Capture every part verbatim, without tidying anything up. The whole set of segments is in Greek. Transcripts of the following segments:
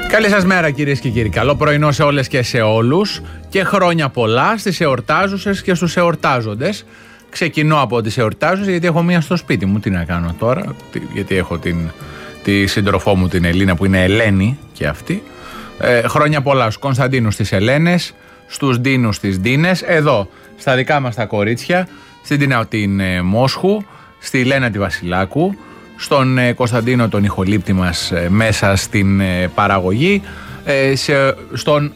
Καλή σας μέρα κυρίες και κύριοι. Καλό πρωινό σε όλες και σε όλους και χρόνια πολλά στις εορτάζουσες και στους εορτάζοντες. Ξεκινώ από τις εορτάζουσες γιατί έχω μία στο σπίτι μου. Τι να κάνω τώρα, γιατί έχω την, τη σύντροφό μου την Ελίνα που είναι Ελένη και αυτή. Ε, χρόνια πολλά στους Κωνσταντίνους τις Ελένες, στους Ντίνους τις Ντίνες, εδώ στα δικά μας τα κορίτσια, στην Τίνα την ε, Μόσχου, στη Λένα τη Βασιλάκου, στον ε, Κωνσταντίνο τον ηχολήπτη μας ε, μέσα στην ε, παραγωγή, ε, σε, στον,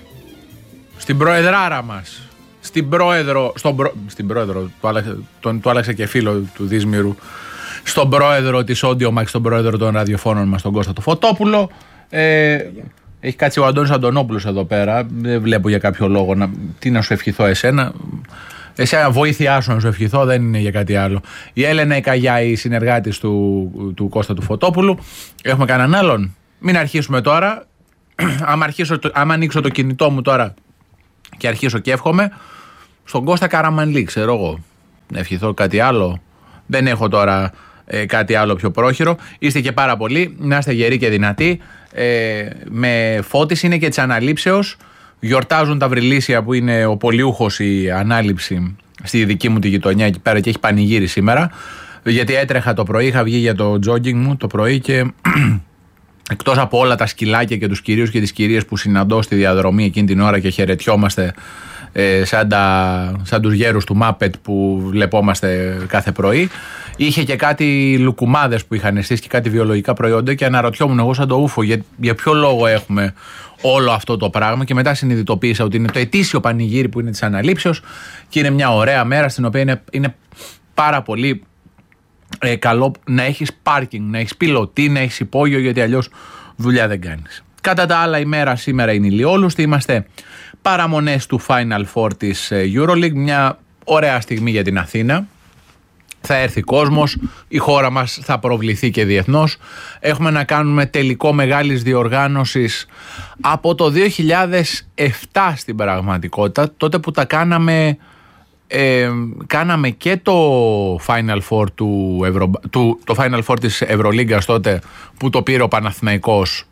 στην προεδράρα μας, στην πρόεδρο, στον προ, στην πρόεδρο, του άλλαξε, τον, του άλλαξε και φίλο του Δίσμηρου, στον πρόεδρο της Audio Max, στον πρόεδρο των ραδιοφώνων μας, τον Κώστα του Φωτόπουλο. Ε, έχει κάτσει ο Αντώνης Αντωνόπουλος εδώ πέρα, δεν βλέπω για κάποιο λόγο να, τι να σου ευχηθώ εσένα. Εσένα βοήθειά σου να σου ευχηθώ, δεν είναι για κάτι άλλο. Η Έλενα η Καγιά, η συνεργάτης του, του Κώστα του Φωτόπουλου. Έχουμε κανέναν άλλον? Μην αρχίσουμε τώρα. άμα, αρχίσω, άμα ανοίξω το κινητό μου τώρα και αρχίσω και εύχομαι, στον Κώστα Καραμανλή, ξέρω εγώ. Να ευχηθώ κάτι άλλο? Δεν έχω τώρα ε, κάτι άλλο πιο πρόχειρο. Είστε και πάρα πολλοί, να είστε γεροί και δυνατοί. Ε, με Φώτης είναι και της αναλήψεως. Γιορτάζουν τα Βρυλίσια που είναι ο πολιούχος η ανάληψη στη δική μου τη γειτονιά εκεί πέρα και έχει πανηγύρι σήμερα. Γιατί έτρεχα το πρωί, είχα βγει για το jogging μου το πρωί και εκτός από όλα τα σκυλάκια και τους κυρίους και τις κυρίες που συναντώ στη διαδρομή εκείνη την ώρα και χαιρετιόμαστε ε, σαν, τα, σαν τους γέρους του Μάπετ που βλεπόμαστε κάθε πρωί, είχε και κάτι λουκουμάδες που είχαν στήσει και κάτι βιολογικά προϊόντα και αναρωτιόμουν εγώ σαν το ούφο για, για ποιο λόγο έχουμε όλο αυτό το πράγμα, και μετά συνειδητοποίησα ότι είναι το ετήσιο πανηγύρι που είναι της αναλήψεως και είναι μια ωραία μέρα στην οποία είναι, είναι πάρα πολύ ε, καλό να έχεις πάρκινγκ, να έχεις πιλωτή, να έχεις υπόγειο, γιατί αλλιώς δουλειά δεν κάνεις. Κατά τα άλλα, η μέρα σήμερα είναι ηλιόλουστη, είμαστε παραμονές του Final Four της EuroLeague, μια ωραία στιγμή για την Αθήνα. Θα έρθει κόσμος, η χώρα μας θα προβληθεί και διεθνώς. Έχουμε να κάνουμε τελικό μεγάλης διοργάνωσης από το δύο χιλιάδες επτά στην πραγματικότητα, τότε που τα κάναμε, ε, κάναμε και το Final Four, του Ευρω... του, το Final Four της Ευρωλίγκας τότε που το πήρε ο Παναθηναϊκός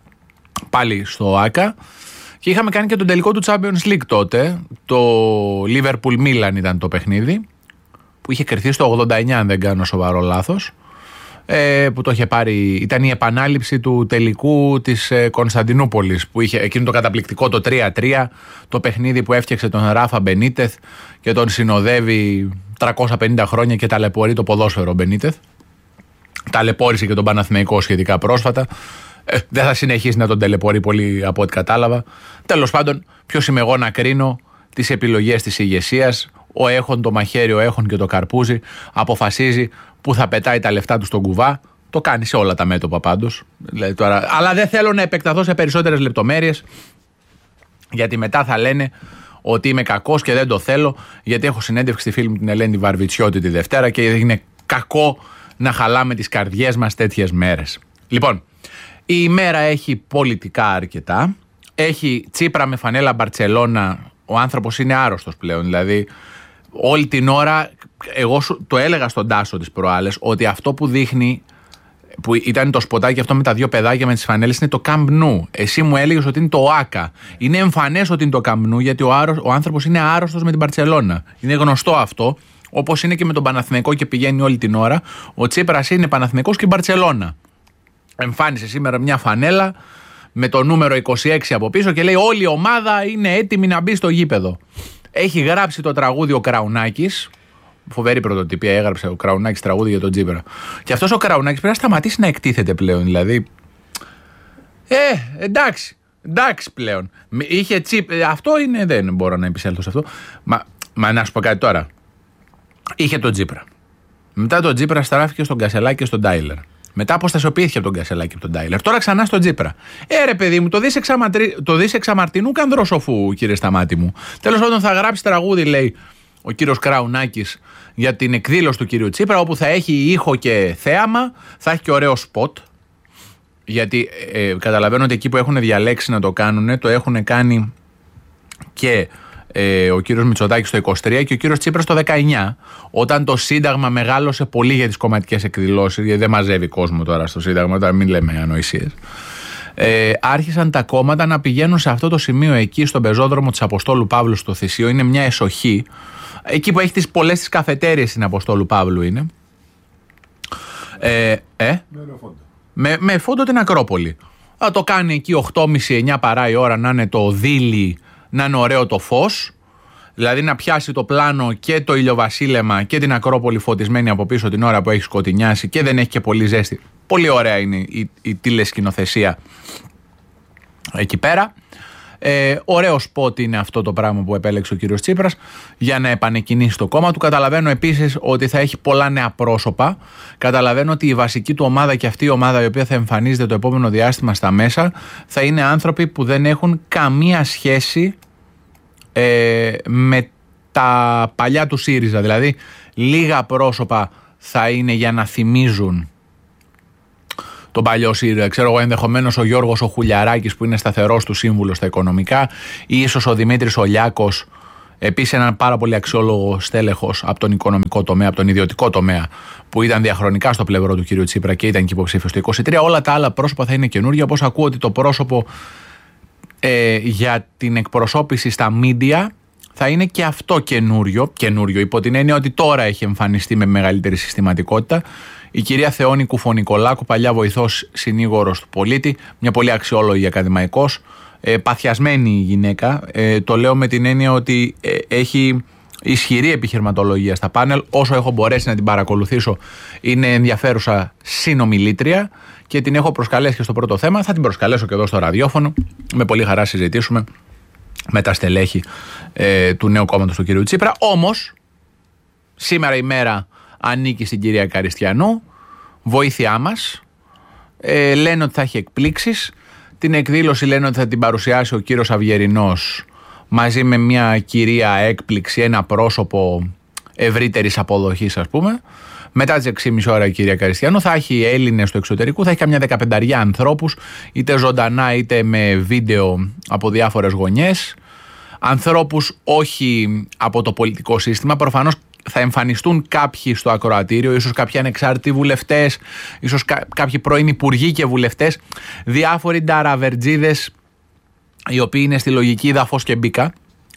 πάλι στο ΆΚΑ, και είχαμε κάνει και τον τελικό του Champions League τότε, το Liverpool Milan ήταν το παιχνίδι, που είχε κρυθεί στο ογδόντα εννιά αν δεν κάνω σοβαρό λάθος, ε, που το είχε πάρει, ήταν η επανάληψη του τελικού της ε, Κωνσταντινούπολης που είχε εκείνο το καταπληκτικό το τρία τρία, το παιχνίδι που έφτιαξε τον Ράφα Μπενίτεθ και τον συνοδεύει τριακόσια πενήντα χρόνια και ταλαιπωρεί το ποδόσφαιρο Μπενίτεθ. Ταλαιπώρησε και τον Παναθηναϊκό σχετικά πρόσφατα. Ε, δεν θα συνεχίσει να τον ταλαιπωρεί πολύ από ό,τι κατάλαβα. Τέλος πάντων, ποιος είμαι εγώ να κρίνω τις επιλογές της ηγεσίας? Ο έχων, το μαχαίρι, ο έχων και το καρπούζι αποφασίζει που θα πετάει τα λεφτά του στον κουβά. Το κάνει σε όλα τα μέτωπα πάντως. Δηλαδή τώρα, αλλά δεν θέλω να επεκταθώ σε περισσότερες λεπτομέρειες, γιατί μετά θα λένε ότι είμαι κακός και δεν το θέλω, γιατί έχω συνέντευξη στη φίλη μου την Ελένη Βαρβιτσιώτη τη Δευτέρα και είναι κακό να χαλάμε τις καρδιές μας τέτοιες μέρες. Λοιπόν, η ημέρα έχει πολιτικά αρκετά. Έχει Τσίπρα με φανέλα Μπαρτσελώνα. Ο άνθρωπος είναι άρρωστος πλέον, δηλαδή όλη την ώρα, εγώ σου, το έλεγα στον Τάσο τις προάλλες, ότι αυτό που δείχνει, που ήταν το σποτάκι αυτό με τα δύο παιδάκια με τις φανέλες, είναι το Camp Nou. Εσύ μου έλεγες ότι είναι το ΆΚΑ. Είναι εμφανές ότι είναι το Camp Nou, γιατί ο, άρρωστος, ο άνθρωπος είναι άρρωστος με την Μπαρτσελώνα. Είναι γνωστό αυτό, όπως είναι και με τον Παναθηναϊκό και πηγαίνει όλη την ώρα. Ο Τσίπρας είναι Παναθηναϊκός και Μπαρτσελώνα. Εμφάνισε σήμερα μια φανέλα με το νούμερο είκοσι έξι από πίσω και λέει όλη η ομάδα είναι έτοιμη να μπει στο γήπεδο. Έχει γράψει το τραγούδι ο Κραουνάκης. Φοβερή πρωτοτυπία, έγραψε ο Κραουνάκης τραγούδι για τον Τσίπρα. Και αυτός ο Κραουνάκης πρέπει να σταματήσει να εκτίθεται πλέον. Δηλαδή. Ε, εντάξει. Εντάξει πλέον. Είχε Τσίπ... Αυτό είναι. Δεν μπορώ να επισέλθω σε αυτό. Μα, μα να σου πω κάτι τώρα. Είχε τον Τσίπρα. Μετά τον Τσίπρα στράφηκε στον Κασελάκη και στον Τάιλερ. Μετά αποστασιοποιήθηκε από τον Κασελάκη και από τον Τάιλερ. Τώρα ξανά στον Τσίπρα. Ε, ρε παιδί μου, το δεις εξαμαρτρι... εξαμαρτινού κανδρό σοφού, κύριε Σταμάτη μου. Τέλος πάντων, θα γράψει τραγούδι, λέει ο κύριος Κραουνάκης, για την εκδήλωση του κύριου Τσίπρα, όπου θα έχει ήχο και θέαμα, θα έχει και ωραίο σποτ. Γιατί ε, καταλαβαίνω ότι εκεί που έχουν διαλέξει να το κάνουν, το έχουν κάνει και ε, ο κύριος Μητσοτάκης το είκοσι τρία και ο κύριος Τσίπρας το δεκαεννιά, όταν το Σύνταγμα μεγάλωσε πολύ για τις κομματικές εκδηλώσεις, γιατί δεν μαζεύει κόσμο τώρα στο Σύνταγμα, τώρα μην λέμε ανοησίες. Ε, άρχισαν τα κόμματα να πηγαίνουν σε αυτό το σημείο εκεί, στον πεζόδρομο της Αποστόλου Παύλου στο Θησίο. Είναι μια εσοχή. Εκεί που έχει τις πολλές τις καφετέριες στην Αποστόλου Παύλου είναι. Ε, ε, με, με φόντο την Ακρόπολη. Θα το κάνει εκεί οκτώ και μισή εννιά παρά η ώρα, να είναι το δίλη, να είναι ωραίο το φως. Δηλαδή να πιάσει το πλάνο και το ηλιοβασίλεμα και την Ακρόπολη φωτισμένη από πίσω την ώρα που έχει σκοτεινιάσει και δεν έχει και πολύ ζέστη. Πολύ ωραία είναι η, η τηλεσκηνοθεσία εκεί πέρα. Ε, ωραίο σπότ είναι αυτό το πράγμα που επέλεξε ο κύριος Τσίπρας για να επανεκκινήσει το κόμμα του. Καταλαβαίνω επίσης ότι θα έχει πολλά νέα πρόσωπα. Καταλαβαίνω ότι η βασική του ομάδα και αυτή η ομάδα η οποία θα εμφανίζεται το επόμενο διάστημα στα μέσα θα είναι άνθρωποι που δεν έχουν καμία σχέση ε, με τα παλιά του ΣΥΡΙΖΑ. Δηλαδή λίγα πρόσωπα θα είναι για να θυμίζουν τον παλιό ΣΥΡΙΖΑ. Ξέρω εγώ, ενδεχομένως ο Γιώργος ο Χουλιαράκης που είναι σταθερός του σύμβουλος στα οικονομικά, ή ίσως ο Δημήτρης ο Λιάκος, επίσης έναν πάρα πολύ αξιόλογο στέλεχος από τον οικονομικό τομέα, από τον ιδιωτικό τομέα, που ήταν διαχρονικά στο πλευρό του κ. Τσίπρα και ήταν και υποψήφιος το είκοσι τρία. Όλα τα άλλα πρόσωπα θα είναι καινούργια. Όπως ακούω ότι το πρόσωπο ε, για την εκπροσώπηση στα μίντια θα είναι και αυτό καινούριο, καινούριο υπό την έννοια ότι τώρα έχει εμφανιστεί με μεγαλύτερη συστηματικότητα. Η κυρία Θεόνη Κουφονικολάκου, παλιά βοηθός συνήγορος του πολίτη, μια πολύ αξιόλογη ακαδημαϊκός, ε, παθιασμένη γυναίκα. Ε, το λέω με την έννοια ότι ε, έχει ισχυρή επιχειρηματολογία στα πάνελ. Όσο έχω μπορέσει να την παρακολουθήσω, είναι ενδιαφέρουσα συνομιλήτρια και την έχω προσκαλέσει και στο πρώτο θέμα. Θα την προσκαλέσω και εδώ στο ραδιόφωνο. Με πολύ χαρά συζητήσουμε με τα στελέχη ε, του νέου κόμματος του κ. Τσίπρα. Όμως, σήμερα η μέρα ανήκει στην κυρία Καριστιανού, βοήθειά μας. Ε, λένε ότι θα έχει εκπλήξεις. Την εκδήλωση λένε ότι θα την παρουσιάσει ο κύριος Αυγερινός μαζί με μια κυρία έκπληξη, ένα πρόσωπο ευρύτερης αποδοχής, ας πούμε. Μετά τις έξι και μισή ώρα η κυρία Καριστιανού θα έχει Έλληνες του εξωτερικού, θα έχει καμιά δεκαπενταριά ανθρώπους, είτε ζωντανά είτε με βίντεο από διάφορες γωνιές. Ανθρώπους όχι από το πολιτικό σύστημα, προφανώς θα εμφανιστούν κάποιοι στο ακροατήριο, ίσως κάποιοι ανεξάρτητοι βουλευτές, ίσως κά- κάποιοι πρώην υπουργοί και βουλευτές, διάφοροι νταραβερτζίδες οι οποίοι είναι στη λογική δαφός και μπήκα.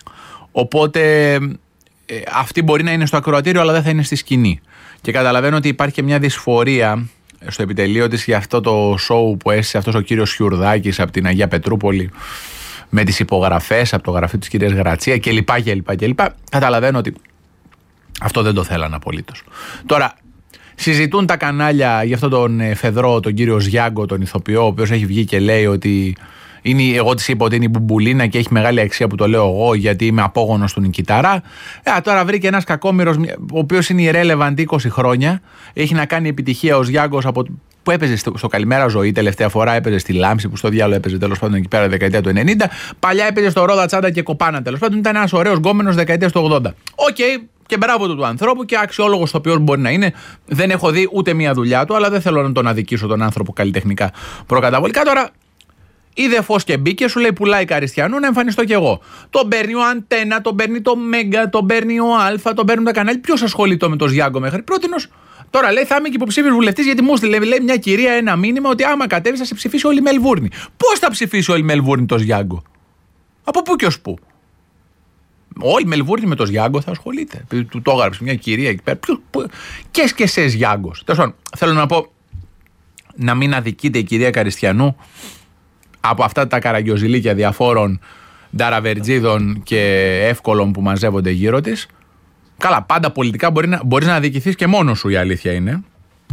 Οπότε ε, αυτοί μπορεί να είναι στο ακροατήριο αλλά δεν θα είναι στη σκηνή. Και καταλαβαίνω ότι υπάρχει και μια δυσφορία στο επιτελείο της για αυτό το show που έστησε αυτός ο κύριος Σιουρδάκης από την Αγία Πετρούπολη με τις υπογραφές από το γραφείο της κυρίας Γρατσία κλπ. κλπ, κλπ. Καταλαβαίνω ότι αυτό δεν το θέλαν απολύτως. Τώρα, συζητούν τα κανάλια για αυτόν τον φεδρό, τον κύριο Ζιάγκο, τον ηθοποιό, ο οποίος έχει βγει και λέει ότι είναι, εγώ της είπα ότι είναι η μπουμπουλίνα και έχει μεγάλη αξία που το λέω εγώ γιατί είμαι απόγονος του Νικηταρά. Ε, τώρα βρήκε ένας κακόμοιρος, ο οποίος είναι irrelevant είκοσι χρόνια, έχει να κάνει επιτυχία ο Ζιάγκος από που έπαιζε στο, στο Καλημέρα Ζωή, τελευταία φορά έπαιζε στη Λάμψη, που στο διάλογο έπαιζε τέλος πάντων εκεί πέρα δεκαετία του ενενήντα. Παλιά έπαιζε στο Ρόδα Τσάντα και Κοπάνα, τέλος πάντων ήταν ένας ωραίος γκόμενος δεκαετία του ογδόντα. Οκ, okay, και μπράβο του, του ανθρώπου και αξιόλογος το ποιός μπορεί να είναι. Δεν έχω δει ούτε μία δουλειά του, αλλά δεν θέλω να τον αδικήσω τον άνθρωπο καλλιτεχνικά προκαταβολικά. Τώρα είδε φως και μπήκε, σου λέει πουλάει Καριστιανού, να εμφανιστώ κι εγώ. Τον παίρνει ο Αντένα, τον παίρνει το Μέγκα, τον παίρνει ο Αλφα, τον παίρνουν τα κανάλια. Ποιος ασχολείται με τον Ζιάγκο μέχρι πρότινος? Τώρα λέει θα είμαι και υποψήφιος βουλευτής γιατί μου στείλε λέει μια κυρία ένα μήνυμα ότι άμα κατέβει θα σε ψηφίσει όλη η Μελβούρνη. Πώς θα ψηφίσει όλη η Μελβούρνη το Ζιάγκο? Από πού και ως πού? Όλη η Μελβούρνη με το Ζιάγκο θα ασχολείται. Του το έγραψε μια κυρία εκεί πέρα. Και και σε Ζιάγκος. Τέλος πάντων, θέλω να πω να μην αδικείται η κυρία Καριστιανού από αυτά τα καραγκιοζηλίκια διαφόρων νταραβερτζίδων και εύκολων που μαζεύονται γύρω της. Καλά, πάντα πολιτικά μπορεί να, μπορείς να αδικηθείς και μόνος σου, η αλήθεια είναι.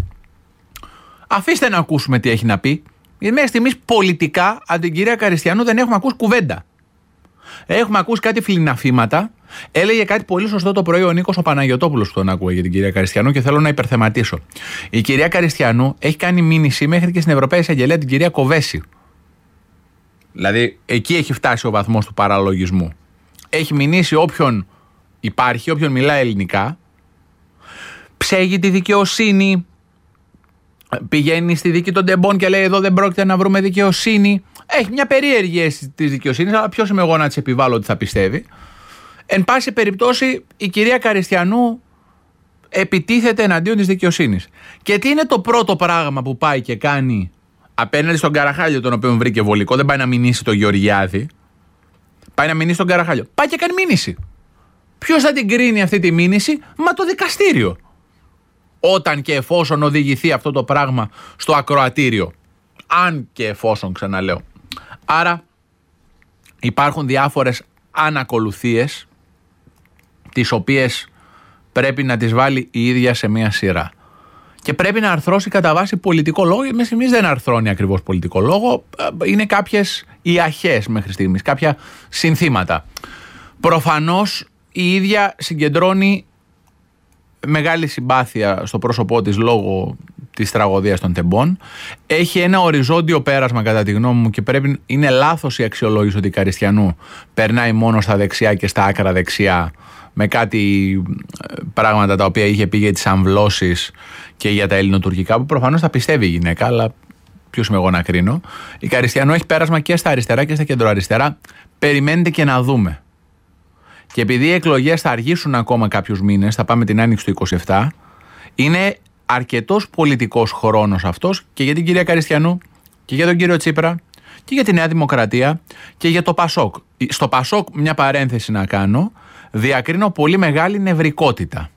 Αφήστε να ακούσουμε τι έχει να πει. Γιατί μέχρι στιγμής πολιτικά από την κυρία Καριστιανού δεν έχουμε ακούσει κουβέντα. Έχουμε ακούσει κάτι φιλιναφήματα. Έλεγε κάτι πολύ σωστό το πρωί ο Νίκος ο Παναγιωτόπουλος που τον άκουγε για την κυρία Καριστιανού και θέλω να υπερθεματίσω. Η κυρία Καριστιανού έχει κάνει μήνυση μέχρι και στην Ευρωπαϊκή Εισαγγελέα την κυρία Κοβέση. Δηλαδή εκεί έχει φτάσει ο βαθμός του παραλογισμού. Έχει μηνύσει όποιον υπάρχει, όποιον μιλάει ελληνικά, ψέγει τη δικαιοσύνη, πηγαίνει στη δίκη των τεμπών και λέει εδώ δεν πρόκειται να βρούμε δικαιοσύνη. Έχει μια περίεργη αίσθηση της δικαιοσύνης, αλλά ποιος είμαι εγώ να της επιβάλλω ότι θα πιστεύει. Εν πάση περιπτώσει η κυρία Καριστιανού επιτίθεται εναντίον της δικαιοσύνης. Και τι είναι το πρώτο πράγμα που πάει και κάνει απέναντι στον Καραχάλιο, τον οποίο βρήκε βολικό, δεν πάει να μηνύσει το Γεωργιάδη. Πάει να μηνύσει τον Καραχάλιο. Πάει και κάνει μήνυση. Ποιος θα την κρίνει αυτή τη μήνυση? Μα το δικαστήριο. Όταν και εφόσον οδηγηθεί αυτό το πράγμα στο ακροατήριο. Αν και εφόσον, ξαναλέω. Άρα υπάρχουν διάφορες ανακολουθίες, τις οποίες πρέπει να τις βάλει η ίδια σε μία σειρά. Και πρέπει να αρθρώσει κατά βάση πολιτικό λόγο. Εμείς εμείς δεν αρθρώνει ακριβώς πολιτικό λόγο. Είναι κάποιες ιαχές μέχρι στιγμής, κάποια συνθήματα. Προφανώς η ίδια συγκεντρώνει μεγάλη συμπάθεια στο πρόσωπό της λόγω της τραγωδίας των Τεμπών. Έχει ένα οριζόντιο πέρασμα κατά τη γνώμη μου και πρέπει, είναι λάθος η αξιολόγηση ότι η Καριστιανού περνάει μόνο στα δεξιά και στα άκρα δεξιά με κάτι πράγματα τα οποία είχε πει για τις αμβλώσεις και για τα ελληνοτουρκικά, που προφανώς τα πιστεύει η γυναίκα, αλλά ποιος είμαι εγώ να κρίνω. Η Καριστιανού έχει πέρασμα και στα αριστερά και στα κεντροαριστερά. Περιμένετε και να δούμε. Και επειδή οι εκλογές θα αργήσουν ακόμα κάποιους μήνες, θα πάμε την άνοιξη του είκοσι επτά, είναι αρκετός πολιτικός χρόνος αυτός και για την κυρία Καριστιανού και για τον κύριο Τσίπρα και για τη Νέα Δημοκρατία και για το Πασόκ. Στο Πασόκ, μια παρένθεση να κάνω, διακρίνω πολύ μεγάλη νευρικότητα.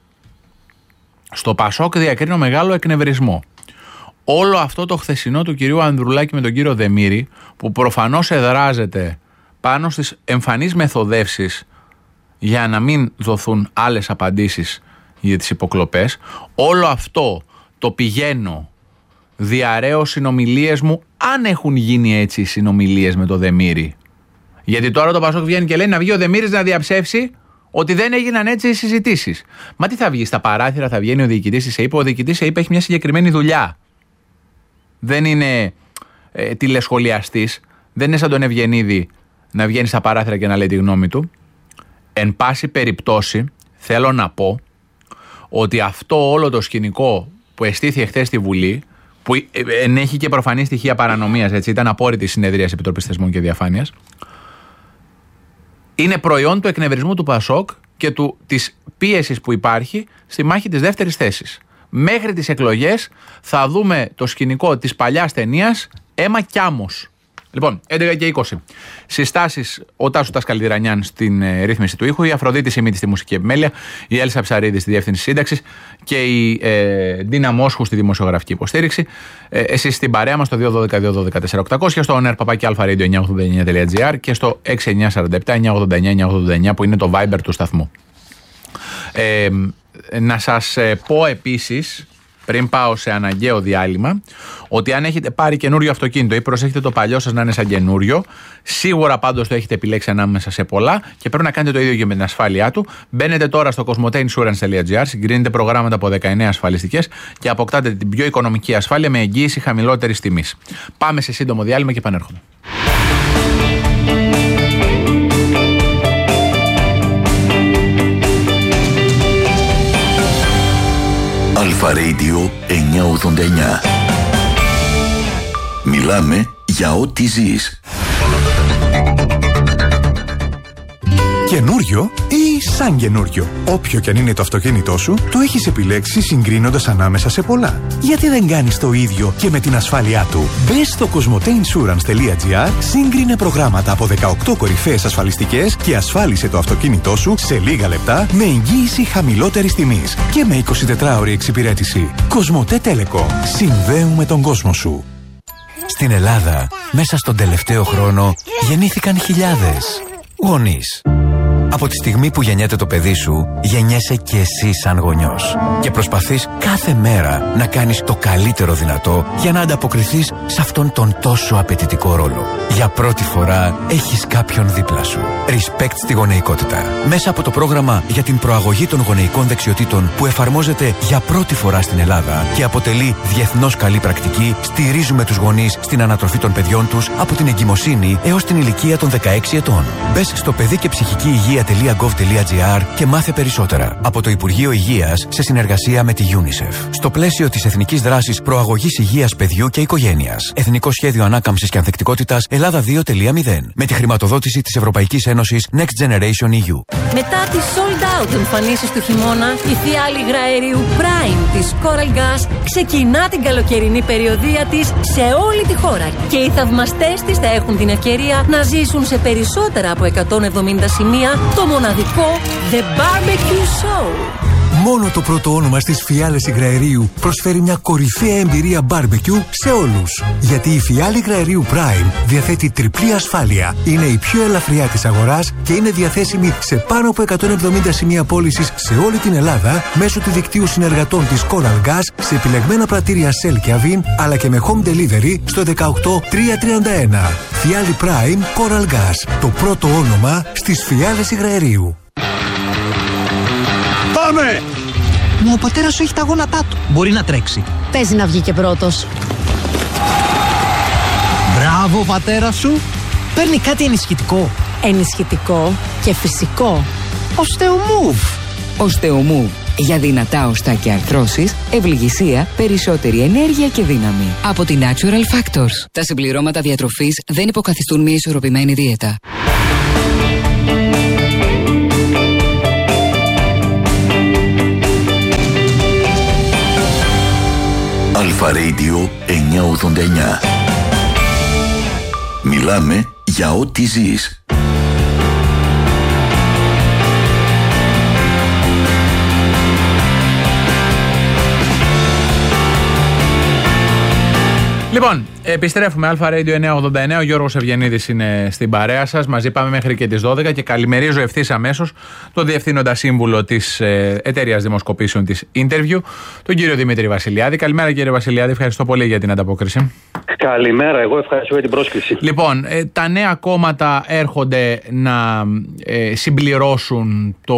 Στο Πασόκ διακρίνω μεγάλο εκνευρισμό. Όλο αυτό το χθεσινό του κυρίου Ανδρουλάκη με τον κύριο Δεμήρη, που προφανώς εδράζεται πάνω στις εμφανείς μεθοδεύσεις για να μην δοθούν άλλες απαντήσεις για τις υποκλοπές, όλο αυτό το πηγαίνω, διαρρέω συνομιλίες μου, αν έχουν γίνει έτσι οι συνομιλίες με το Δεμήρη. Γιατί τώρα το Πασόκ βγαίνει και λέει να βγει ο Δεμήρης να διαψεύσει ότι δεν έγιναν έτσι οι συζητήσεις. Μα τι θα βγει, στα παράθυρα θα βγαίνει ο διοικητής της ΕΥΠ? Ο διοικητής της ΕΥΠ έχει μια συγκεκριμένη δουλειά. Δεν είναι ε, τηλεσχολιαστής, δεν είναι σαν τον Ευγενίδη να βγαίνει στα παράθυρα και να λέει τη γνώμη του. Εν πάση περιπτώσει, θέλω να πω ότι αυτό όλο το σκηνικό που εστήθη εχθές στη Βουλή, που ενέχει και προφανή στοιχεία παρανομίας, έτσι, ήταν απόρριτη συνεδρία της Επιτροπής Θεσμών και Διαφάνειας, είναι προϊόν του εκνευρισμού του Πασόκ και του, της πίεσης που υπάρχει στη μάχη της δεύτερης θέσης. Μέχρι τις εκλογές θα δούμε το σκηνικό της παλιάς ταινίας «Αίμα κι άμμος». Λοιπόν, έντεκα και είκοσι. Συστάσεις: ο Τάσος Τασκαλιδρανιάν στην ε, ρύθμιση του ήχου, η Αφροδίτη Σιμίτη στη μουσική επιμέλεια, η Έλσα Ψαρίδη στη διεύθυνση σύνταξης και η ε, Ντίνα Μόσχου στη δημοσιογραφική υποστήριξη. Ε, εσείς στην παρέα μας στο δύο ένα δύο δύο ένα δύο τέσσερα οκτακόσια, στο oner παπάκι alpha radio εννιά ογδόντα εννιά τελεία gr και στο έξι εννιά τέσσερα επτά εννιά ογδόντα εννιά εννιά ογδόντα εννιά που είναι το Viber του σταθμού. Ε, να σας ε, πω επίσης, πριν πάω σε αναγκαίο διάλειμμα, ότι αν έχετε πάρει καινούριο αυτοκίνητο ή προσέχετε το παλιό σας να είναι σαν καινούριο, σίγουρα πάντως το έχετε επιλέξει ανάμεσα σε πολλά και πρέπει να κάνετε το ίδιο και με την ασφάλειά του. Μπαίνετε τώρα στο κοσμοτέινσουρανς τελεία gr, συγκρίνετε προγράμματα από δεκαεννέα ασφαλιστικές και αποκτάτε την πιο οικονομική ασφάλεια με εγγύηση χαμηλότερης τιμής. Πάμε σε σύντομο διάλειμμα και επανέρχομαι. Alpha Radio εννιά ογδόντα εννιά. Μιλάμε για ό,τι ζεις. Καινούριο ή σαν καινούριο? Όποιο και αν είναι το αυτοκίνητό σου, το έχεις επιλέξει συγκρίνοντας ανάμεσα σε πολλά. Γιατί δεν κάνεις το ίδιο και με την ασφάλειά του? Μπες στο κοσμοτέινσουρανς τελεία gr, σύγκρινε προγράμματα από δεκαοκτώ κορυφαίες ασφαλιστικές και ασφάλισε το αυτοκίνητό σου σε λίγα λεπτά με εγγύηση χαμηλότερης τιμής και με εικοσιτετράωρη εξυπηρέτηση. Κοσμοτέ Telecom. Συνδέουμε τον κόσμο σου. Στην Ελλάδα, μέσα στον τελευταίο χρόνο, γεννήθηκαν χιλιάδες γονείς. Από τη στιγμή που γεννιέται το παιδί σου, γεννιέσαι και εσύ σαν γονιός. Και προσπαθείς κάθε μέρα να κάνεις το καλύτερο δυνατό για να ανταποκριθείς σε αυτόν τον τόσο απαιτητικό ρόλο. Για πρώτη φορά έχεις κάποιον δίπλα σου. Respect στη γονεϊκότητα. Μέσα από το πρόγραμμα για την προαγωγή των γονεϊκών δεξιοτήτων που εφαρμόζεται για πρώτη φορά στην Ελλάδα και αποτελεί διεθνώς καλή πρακτική, στηρίζουμε τους γονείς στην ανατροφή των παιδιών τους από την εγκυμοσύνη έως την ηλικία των δεκαέξι ετών. Μπες στο παιδί και ψυχική υγεία υγεία.gov.gr και μάθε περισσότερα. Από το Υπουργείο Υγείας σε συνεργασία με τη UNICEF. Στο πλαίσιο της Εθνικής Δράσης Προαγωγής Υγείας Παιδιού και Οικογένειας. Εθνικό Σχέδιο Ανάκαμψης και Ανθεκτικότητας Ελλάδα δύο κόμμα μηδέν. Με τη χρηματοδότηση της Ευρωπαϊκής Ένωσης Next Generation ι γιου. Μετά τις sold out εμφανίσεις του χειμώνα, η φιάλη υγραερίου Prime της Coral Gas ξεκινά την καλοκαιρινή περιοδεία της σε όλη τη χώρα. Και οι θαυμαστές της θα έχουν την ευκαιρία να ζήσουν σε περισσότερα από εκατόν εβδομήντα σημεία το μοναδικό The Barbecue Show. Μόνο το πρώτο όνομα στις φιάλες υγραερίου προσφέρει μια κορυφαία εμπειρία barbecue σε όλους. Γιατί η φιάλη υγραερίου Prime διαθέτει τριπλή ασφάλεια. Είναι η πιο ελαφριά της αγοράς και είναι διαθέσιμη σε πάνω από εκατόν εβδομήντα σημεία πώλησης σε όλη την Ελλάδα μέσω του δικτύου συνεργατών της Coral Gas σε επιλεγμένα πρατήρια Shell και Avin, αλλά και με home delivery στο δεκαοκτώ τριακόσια τριάντα ένα. Φιάλη Prime Coral Gas. Το πρώτο όνομα στις φιάλες υγραερίου. Πάμε! Μα ο πατέρας σου έχει τα γόνατά του. Μπορεί να τρέξει. Παίζει να βγει και πρώτος. Μπράβο, πατέρα σου. Παίρνει κάτι ενισχυτικό. Ενισχυτικό και φυσικό. Osteomove. Osteomove. Για δυνατά οστά και αρθρώσεις, ευληγησία, περισσότερη ενέργεια και δύναμη. Από τη Natural Factors. Τα συμπληρώματα διατροφής δεν υποκαθιστούν μια ισορροπημένη δίαιτα. Αλφα Radio εννιακόσια ογδόντα εννιά. Μιλάμε για ό,τι ζεις. Λοιπόν, επιστρέφουμε. Αλφα Radio εννιακόσια ογδόντα εννιά. Ο Γιώργος Ευγενίδης είναι στην παρέα σας. Μαζί πάμε μέχρι και τις δώδεκα και καλημερίζω ευθύς αμέσως τον Διευθύνοντα Σύμβουλο της ε, Εταιρείας Δημοσκοπήσεων της Interview, τον κύριο Δημήτρη Βασιλιάδη. Καλημέρα, κύριε Βασιλιάδη. Ευχαριστώ πολύ για την ανταπόκριση. Καλημέρα. Εγώ ευχαριστώ για την πρόσκληση. Λοιπόν, ε, τα νέα κόμματα έρχονται να ε, συμπληρώσουν το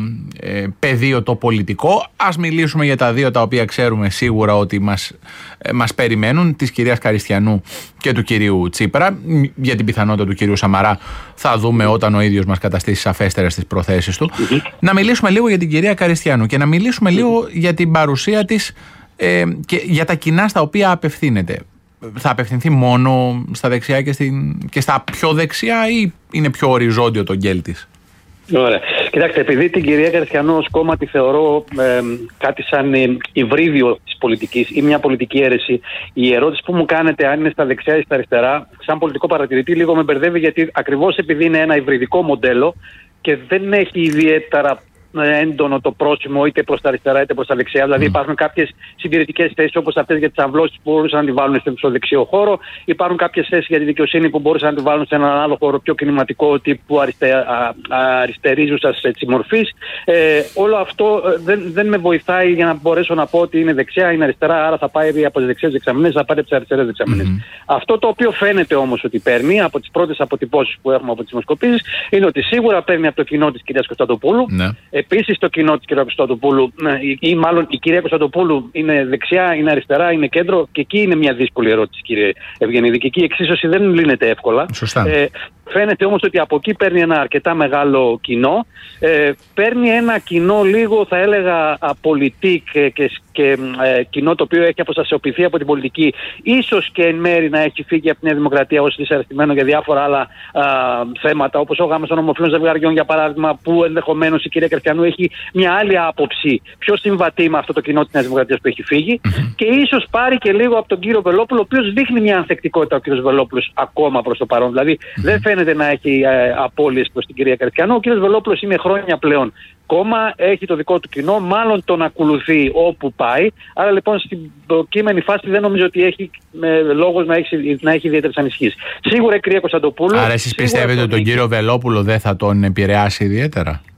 ε, πεδίο το πολιτικό. Ας μιλήσουμε για τα δύο τα οποία ξέρουμε σίγουρα ότι μας, ε, μας περιμένουν, της κυρίας Καριστιανού και του κυρίου Τσίπρα. Για την πιθανότητα του κυρίου Σαμαρά θα δούμε όταν ο ίδιος μας καταστήσει σαφέστερες τις προθέσεις του. Mm-hmm. Να μιλήσουμε λίγο για την κυρία Καριστιανού και να μιλήσουμε mm-hmm. λίγο για την παρουσία της ε, και για τα κοινά στα οποία απευθύνεται. Θα απευθυνθεί μόνο στα δεξιά και, στην, και στα πιο δεξιά ή είναι πιο οριζόντιο το γκέλ της? Ωραία. Κοιτάξτε, επειδή την κυρία Καριστιανού ως κόμμα τη θεωρώ ε, κάτι σαν ε, υβρίδιο της πολιτικής ή μια πολιτική αίρεση, η ερώτηση που μου κάνετε αν είναι στα δεξιά ή στα αριστερά, σαν πολιτικό παρατηρητή, λίγο με μπερδεύει, γιατί ακριβώς επειδή είναι ένα υβριδικό μοντέλο και δεν έχει ιδιαίτερα έντονο το πρόσημο είτε προς τα αριστερά είτε προς τα δεξιά. Δηλαδή, mm. υπάρχουν κάποιες συντηρητικές θέσεις όπως αυτές για τις αμβλώσεις που μπορούσαν να τη βάλουν στο δεξιό χώρο. Υπάρχουν κάποιες θέσεις για τη δικαιοσύνη που μπορούσαν να τη βάλουν σε έναν άλλο χώρο πιο κινηματικό τύπου αριστε, α, αριστερίζουσας μορφής. Ε, όλο αυτό δεν, δεν με βοηθάει για να μπορέσω να πω ότι είναι δεξιά, είναι αριστερά, άρα θα πάει από τις δεξιές δεξαμενές, θα πάει από τις αριστερές δεξαμενές. Mm. Αυτό το οποίο φαίνεται όμως ότι παίρνει από τις πρώτες αποτυπώσεις που έχουμε από τις δημοσκοπήσεις είναι ότι σίγουρα παίρνει από το κοινό της κυρίας Κωνσταντοπούλου. Mm. Επίσης το κοινό της κυρία Κωνσταντοπούλου, ή μάλλον η κυρία Κωνσταντοπούλου είναι δεξιά, είναι αριστερά, είναι κέντρο, και εκεί είναι μια δύσκολη ερώτηση, κύριε Ευγενίδη. Και εκεί η εξίσωση δεν λύνεται εύκολα. Σωστά. Ε, φαίνεται όμως ότι από εκεί παίρνει ένα αρκετά μεγάλο κοινό. Ε, παίρνει ένα κοινό λίγο, θα έλεγα, απολυτικ και, και, και ε, κοινό το οποίο έχει αποστασιοποιηθεί από την πολιτική. Ίσως και εν μέρη να έχει φύγει από την Νέα Δημοκρατία ως δυσαρεστημένο για διάφορα άλλα α, θέματα, όπως ο γάμος των ομοφυλών ζευγαριών, για παράδειγμα, που ενδεχομένως η κυρία Καριστιανού έχει μια άλλη άποψη πιο συμβατή με αυτό το κοινό της Νέας Δημοκρατίας που έχει φύγει. Mm-hmm. Και ίσως πάρει και λίγο από τον κύριο Βελόπουλο, ο οποίος δείχνει μια ανθεκτικότητα ο κύριος Βελόπουλος ακόμα προς το παρόν. Δηλαδή mm-hmm. δεν φαίνεται να έχει ε, απώλειες προς την κυρία Καριστιανού. Ο κύριος Βελόπουλος είναι χρόνια πλέον κόμμα, έχει το δικό του κοινό, μάλλον τον ακολουθεί όπου πάει. Άρα λοιπόν στην προκείμενη φάση δεν νομίζω ότι έχει ε, λόγος να έχει, να έχει ιδιαίτερες ανησυχίες. Σίγουρα η κυρία Κωνσταντοπούλου. Άρα εσείς πιστεύετε ότι τον κύριο Βελόπουλο δεν θα τον επηρεάσει ιδιαίτερα?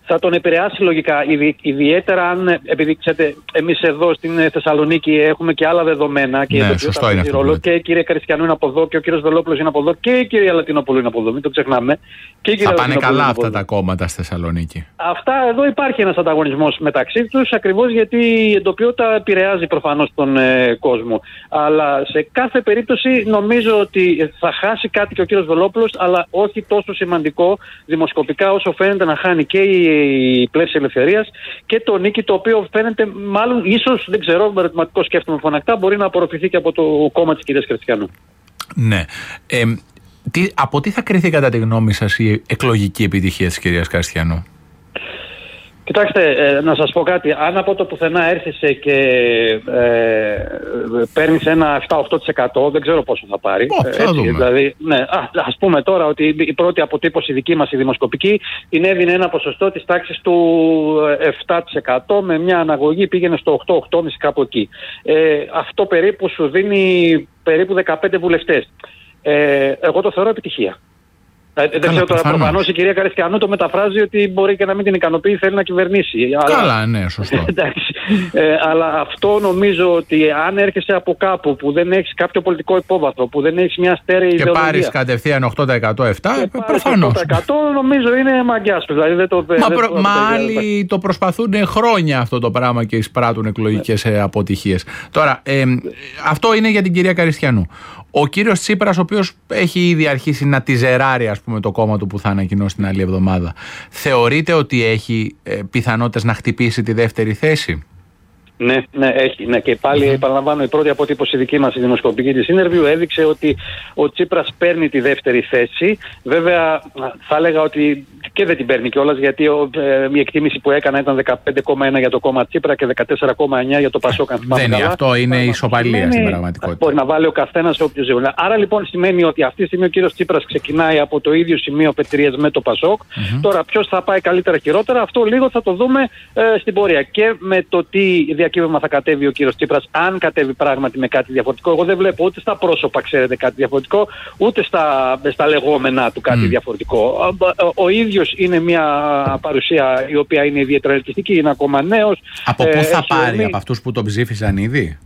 θα τον επηρεάσει λογικά. Ιδι, ιδιαίτερα αν, επειδή ξέρετε, εμείς εδώ στην Θεσσαλονίκη έχουμε και άλλα δεδομένα και ναι, το σωστό είναι αυτό. Ρόλο, και η κυρία Καριστιανού είναι από εδώ και ο κύριος Βελόπουλος είναι από εδώ και η κυρία Λατινόπουλου είναι από εδώ. Μην το ξεχνάμε. Και η θα πάνε καλά αυτά εδώ. τα κόμματα στη Θεσσαλονίκη. Αυτά εδώ υπάρχει ένας ανταγωνισμός μεταξύ τους, ακριβώς γιατί η εντοπιότητα επηρεάζει προφανώς τον ε, κόσμο. Αλλά σε κάθε περίπτωση νομίζω ότι θα χάσει κάτι και ο κύριος Βελόπουλος, αλλά όχι τόσο σημαντικό δημοσκοπικά όσο φαίνεται να χάνει και η Πλεύση Ελευθερίας και το νίκη, το οποίο φαίνεται μάλλον ίσως, δεν ξέρω, με ερωτηματικό σκέφτομαι φωνακτά, μπορεί να απορροφηθεί και από το κόμμα της κυρίας Καριστιανού. Ναι. Ε, τι, από τι θα κριθεί κατά τη γνώμη σας η εκλογική επιτυχία της κυρίας Καριστιανού? Κοιτάξτε, ε, να σας πω κάτι. Αν από το πουθενά έρχεσαι και ε, παίρνεις ένα επτά οκτώ τοις εκατό, δεν ξέρω πόσο θα πάρει. Oh, θα δούμε. Δηλαδή, ναι, α, ας πούμε τώρα ότι η πρώτη αποτύπωση δική μας, η δημοσκοπική, την έδινε ένα ποσοστό της τάξης του επτά τοις εκατό, με μια αναγωγή πήγαινε στο οκτώ οκτώ κόμμα πέντε κάπου εκεί. Ε, αυτό περίπου σου δίνει περίπου δεκαπέντε βουλευτές. Ε, εγώ το θεωρώ επιτυχία. Ε, δεν ξέρω τώρα, προφανώς η κυρία Καριστιανού το μεταφράζει ότι μπορεί και να μην την ικανοποιεί, θέλει να κυβερνήσει. Καλά, αλλά... ναι, σωστό. ε, αλλά αυτό νομίζω ότι αν έρχεσαι από κάπου που δεν έχεις κάποιο πολιτικό υπόβαθρο, που δεν έχεις μια στέρεη και ιδεολογία. Και πάρεις κατευθείαν οκτώ τοις εκατό, επτά τοις εκατό, προφανώς. οκτώ τοις εκατό νομίζω είναι μαγκιά σου. Δηλαδή δεν το, Μα, δεν προ... το, Μα άλλοι το προσπαθούν χρόνια αυτό το πράγμα και εισπράττουν εκλογικές ναι. αποτυχίες. Τώρα, ε, αυτό είναι για την κυρία Καριστιανού. Ο κύριος Τσίπρας, ο οποίος έχει ήδη αρχίσει να τιζεράρει, ας πούμε, το κόμμα του που θα ανακοινώσει την άλλη εβδομάδα, θεωρείτε ότι έχει ε, πιθανότητες να χτυπήσει τη δεύτερη θέση? Ναι, ναι, έχει. Ναι. Και πάλι, mm-hmm. επαναλαμβάνω, η πρώτη αποτύπωση δική μας, η δημοσκοπική της interview, έδειξε ότι ο Τσίπρας παίρνει τη δεύτερη θέση. Βέβαια, θα έλεγα ότι και δεν την παίρνει κιόλας, γιατί ο, ε, η εκτίμηση που έκανα ήταν δεκαπέντε κόμμα ένα για το κόμμα Τσίπρα και δεκατέσσερα κόμμα εννιά για το Πασόκ. Δεν είναι αυτό, είναι ισοπαλία είναι, στην πραγματικότητα. Μπορεί να βάλει ο καθένας όποιο ζει. Άρα λοιπόν σημαίνει ότι αυτή τη στιγμή ο κύριος Τσίπρας ξεκινάει από το ίδιο σημείο πετρίας με το Πασόκ. Mm-hmm. Τώρα, ποιος θα πάει καλύτερα χειρότερα, αυτό λίγο θα το δούμε ε, στην πορεία. Και με το τι διακύβευμα θα κατέβει ο κύριος Τσίπρας, αν κατέβει πράγματι με κάτι διαφορετικό. Εγώ δεν βλέπω ούτε στα πρόσωπα, ξέρετε, κάτι διαφορετικό, ούτε στα, στα λεγόμενά του κάτι mm. διαφορετικό. Ο, ο ίδιος είναι μια παρουσία η οποία είναι ιδιαίτερα ελκυστική, είναι ακόμα νέος. Από πού ε, θα πάρει, ορμή... από αυτούς που τον ψήφισαν ήδη?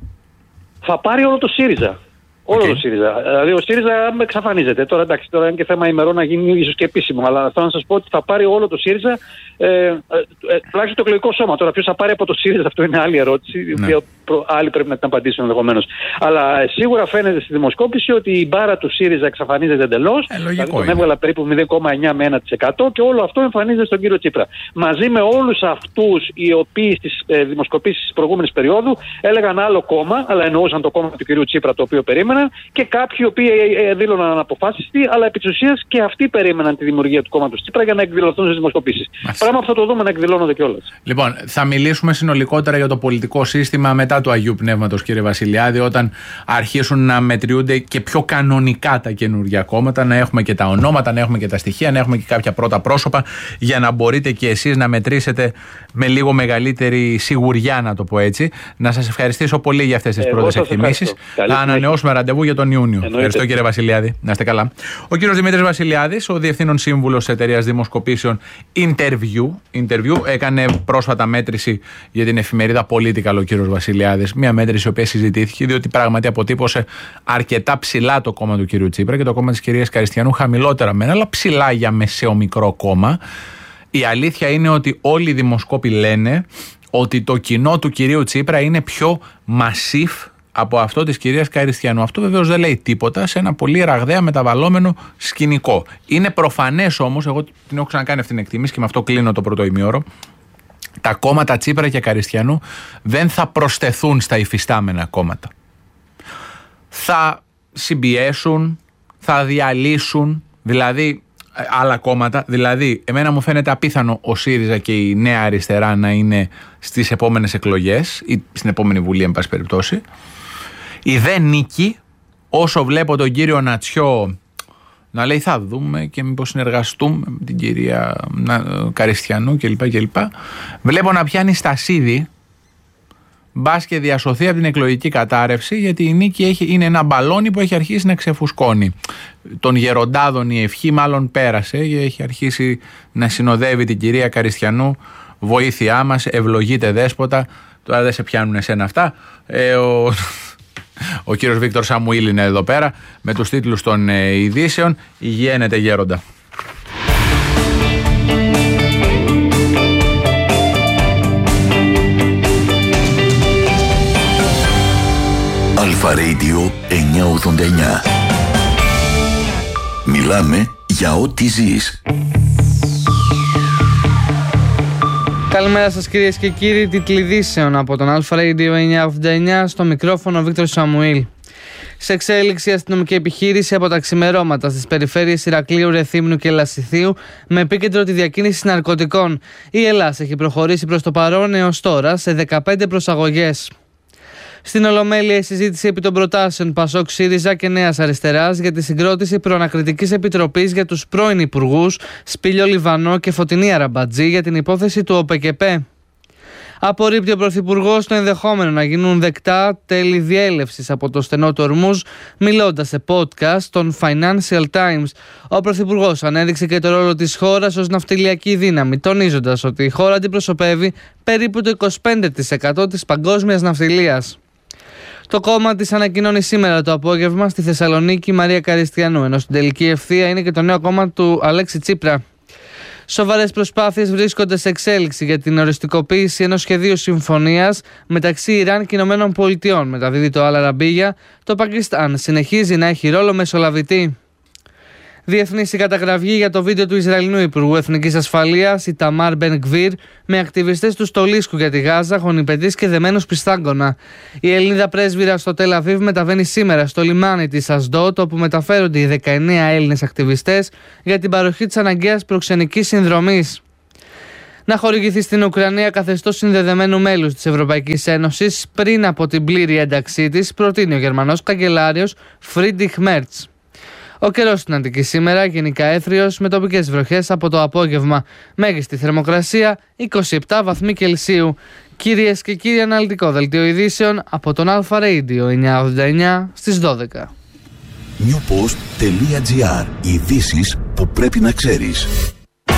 Θα πάρει όλο το ΣΥΡΙΖΑ. Όλο okay. το ΣΥΡΙΖΑ. Δηλαδή ο ΣΥΡΙΖΑ εξαφανίζεται. Τώρα εντάξει, τώρα είναι και θέμα ημερών να γίνει ίσως και επίσημο, αλλά θέλω να σας πω ότι θα πάρει όλο το ΣΥΡΙΖΑ, ε, ε, ε, τουλάχιστον το εκλογικό σώμα. Τώρα ποιος θα πάρει από το ΣΥΡΙΖΑ, αυτό είναι άλλη ερώτηση, η ναι. οποία προ, άλλοι πρέπει να την απαντήσουν ενδεχομένως. Αλλά ε, σίγουρα φαίνεται στη δημοσκόπηση ότι η μπάρα του ΣΥΡΙΖΑ εξαφανίζεται εντελώς. Ε, δηλαδή τον έβγαλα περίπου μηδέν κόμμα εννιά με ένα τοις εκατό και όλο αυτό εμφανίζεται στον κύριο Τσίπρα. Μαζί με όλους αυτούς οι οποίοι στις ε, δημοσκοπήσεις της προηγούμενης περίοδου έλεγαν άλλο κόμμα, αλλά εννοούσαν το κόμμα του κυρίου Τσίπρα το οποίο περίμεναν. Και κάποιοι οι οποίοι δήλωναν αναποφάσιστοι, αλλά επί της ουσίας και αυτοί περίμεναν τη δημιουργία του κόμματος Τσίπρα για να εκδηλωθούν στις δημοσκοπήσεις. Πράγμα αυτό το δούμε να εκδηλώνονται κιόλας. Λοιπόν, θα μιλήσουμε συνολικότερα για το πολιτικό σύστημα μετά του Αγίου Πνεύματος, κύριε Βασιλιάδη, όταν αρχίσουν να μετριούνται και πιο κανονικά τα καινούργια κόμματα, να έχουμε και τα ονόματα, να έχουμε και τα στοιχεία, να έχουμε και κάποια πρώτα πρόσωπα, για να μπορείτε και εσείς να μετρήσετε με λίγο μεγαλύτερη σιγουριά, να το πω έτσι. Να σας ευχαριστήσω πολύ για αυτές τις ε, πρώτες εκτιμήσεις. Θα ανανεώσουμε ραντεβού για τον Ιούνιο. Εννοείται. Ευχαριστώ, κύριε Βασιλιάδη. Να είστε καλά. Ο κύριος Δημήτρης Βασιλιάδης, ο διευθύνων σύμβουλος της εταιρείας δημοσκοπήσεων Interview, Interview, έκανε πρόσφατα μέτρηση για την εφημερίδα Political ο κύριος Βασιλιάδης. Μια μέτρηση η οποία συζητήθηκε, διότι πράγματι αποτύπωσε αρκετά ψηλά το κόμμα του κυρίου Τσίπρα και το κόμμα της κυρίας Καριστιανού χαμηλότερα μένα, αλλά ψηλά για μεσαιομικρό κόμμα. Η αλήθεια είναι ότι όλοι οι δημοσκόποι λένε ότι το κοινό του κυρίου Τσίπρα είναι πιο massive από αυτό της κυρίας Καριστιανού. Αυτό βεβαίως δεν λέει τίποτα σε ένα πολύ ραγδαία μεταβαλλόμενο σκηνικό. Είναι προφανές όμως, εγώ την έχω ξανακάνει αυτή την εκτίμηση και με αυτό κλείνω το πρώτο ημίωρο, τα κόμματα Τσίπρα και Καριστιανού δεν θα προσθεθούν στα υφιστάμενα κόμματα. Θα συμπιέσουν, θα διαλύσουν, δηλαδή άλλα κόμματα. Δηλαδή, εμένα μου φαίνεται απίθανο ο ΣΥΡΙΖΑ και η Νέα Αριστερά να είναι στις επόμενες εκλογές ή στην επόμενη Βουλή, εν πάση περιπτώσει. Η δε νίκη, όσο βλέπω τον κύριο Νατσιό να λέει θα δούμε και μήπως συνεργαστούμε με την κυρία Καριστιανού κλπ. κλπ. Βλέπω να πιάνει στασίδι μπας και διασωθεί από την εκλογική κατάρρευση, γιατί η νίκη έχει, είναι ένα μπαλόνι που έχει αρχίσει να ξεφουσκώνει. Των γεροντάδων η ευχή μάλλον πέρασε και έχει αρχίσει να συνοδεύει την κυρία Καριστιανού. Βοήθειά μας, ευλογείτε δέσποτα. Τώρα δεν σε πιάνουν εσένα αυτά. Ε, ο, ο κύριος Βίκτορ Σαμουήλ είναι εδώ πέρα με τους τίτλους των ε, ειδήσεων. Υγιένεται γέροντα. Αλφα Radio εννιακόσια ογδόντα εννιά. Μιλάμε για ό,τι ζεις. Καλημέρα σας κυρίες και κύριοι, τίτλοι ειδήσεων από τον Αλφα Radio εννιακόσια ογδόντα εννιά, στο μικρόφωνο Βίκτορ Σαμουήλ. Σε εξέλιξη αστυνομική επιχείρηση από τα ξημερώματα στις περιφέρειες Ηρακλείου, Ρεθύμνου και Λασιθίου με επίκεντρο τη διακίνηση ναρκωτικών. Η Ελλάς έχει προχωρήσει προς το παρόν έως τώρα σε δεκαπέντε προσαγωγές. Στην Ολομέλεια η συζήτηση επί των προτάσεων Πασόκ, ΣΥΡΙΖΑ και Νέας Αριστεράς για τη συγκρότηση προανακριτικής επιτροπής για τους πρώην υπουργούς Σπύλιο Λιβανό και Φωτεινή Αραμπατζή για την υπόθεση του ΟΠΕΚΕΠΕ. Απορρίπτει ο Πρωθυπουργός το ενδεχόμενο να γίνουν δεκτά τέλη διέλευσης από το στενό του Ορμούζ, μιλώντας σε podcast των Financial Times. Ο Πρωθυπουργός ανέδειξε και το ρόλο της χώρας ως ναυτιλιακή δύναμη, τονίζοντας ότι η χώρα αντιπροσωπεύει περίπου το είκοσι πέντε τοις εκατό της παγκόσμιας ναυτιλίας. Το κόμμα της ανακοινώνει σήμερα το απόγευμα στη Θεσσαλονίκη Μαρία Καριστιανού, ενώ στην τελική ευθεία είναι και το νέο κόμμα του Αλέξη Τσίπρα. Σοβαρές προσπάθειες βρίσκονται σε εξέλιξη για την οριστικοποίηση ενός σχεδίου συμφωνίας μεταξύ Ιράν και Ηνωμένων Πολιτειών. Μεταδίδει το Αλ Αραμπίγια. Το Πακιστάν συνεχίζει να έχει ρόλο μεσολαβητή. Διεθνής η καταγραφή για το βίντεο του Ισραηλινού Υπουργού Εθνικής Ασφαλείας, Ιταμάρ Μπεν Γκβίρ, με ακτιβιστές του Στολίσκου για τη Γάζα, γονιπεδείς και δεμένους πιστάγκωνα. Η Ελληνίδα πρέσβυρα στο Τελ Αβίβ μεταβαίνει σήμερα στο λιμάνι της Ασδότ, όπου μεταφέρονται οι δεκαεννέα Έλληνες ακτιβιστές για την παροχή της αναγκαίας προξενικής συνδρομής. Να χορηγηθεί στην Ουκρανία καθεστώς συνδεδεμένου μέλους της Ευρωπαϊκής Ένωσης πριν από την πλήρη ένταξή της, προτείνει ο Γερμανός καγκελάριος Φρίντριχ Μέρτς. Ο καιρός στην Αττική σήμερα γενικά έθριος με τοπικές βροχές από το απόγευμα. Μέγιστη θερμοκρασία είκοσι επτά βαθμοί Κελσίου. Κυρίες και κύριοι, αναλυτικό δελτίο ειδήσεων από τον Αλφα Radio εννιακόσια ογδόντα εννιά στις δώδεκα. newpost.gr. Ειδήσεις που πρέπει να ξέρεις.